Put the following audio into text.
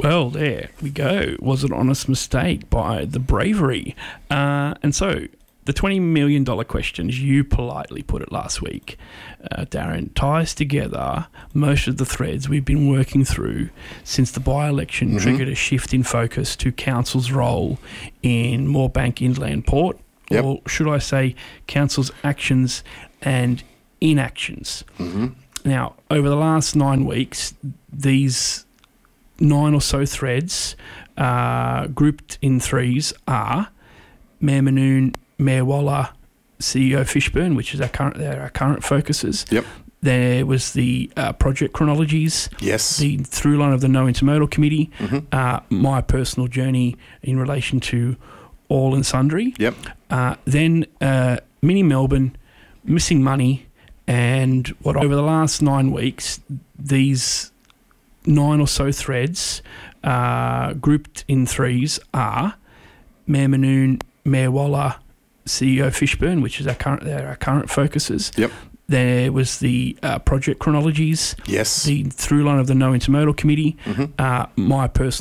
Well, there we go. Was an honest mistake by the bravery. And so the $20 million question, as you politely put it last week, Darren, ties together most of the threads we've been working through since the by-election triggered a shift in focus to Council's role in Moorebank Inland Port, or should I say Council's actions and inactions. Now, over the last 9 weeks, these 9 or so threads grouped in threes are Mayor Manoon, Mayor Waller, CEO Fishburn, which is our current focuses. Yep. There was the project chronologies. Yes. The through line of the No Intermodal Committee. My personal journey in relation to all and sundry. Yep. Then Mini Melbourne, missing money, and what over the last 9 weeks, these 9 or so threads grouped in threes are Mayor Manoon, Mayor Waller, CEO Fishburn, which is our current focuses. Yep. There was the project chronologies. Yes. The through line of the No Intermodal Committee. My personal